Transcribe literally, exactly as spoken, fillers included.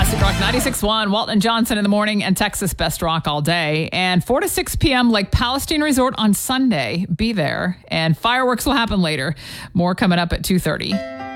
Classic Rock ninety-six point one, Walton Johnson in the morning, and Texas Best Rock all day. And four to six p.m. Lake Palestine Resort on Sunday. Be there. And fireworks will happen later. More coming up at two thirty.